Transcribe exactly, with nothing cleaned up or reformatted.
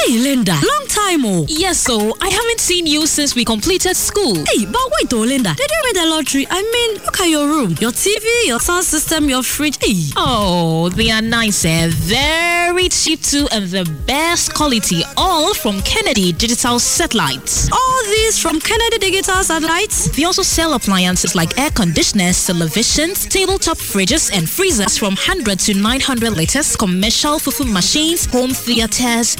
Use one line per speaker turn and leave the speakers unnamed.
Hey, Linda, long time, oh.
Yes, so I haven't seen you since we completed school.
Hey, but wait, oh, Linda, did you win the lottery? I mean, look at your room, your T V, your sound system, your fridge. Hey.
Oh, they are nice, eh? Very cheap too, and the best quality, all from Kennedy Digital Satellites.
All these from Kennedy Digital Satellites?
They also sell appliances like air conditioners, televisions, tabletop fridges, and freezers from one hundred to nine hundred liters, commercial fufu machines, home theaters,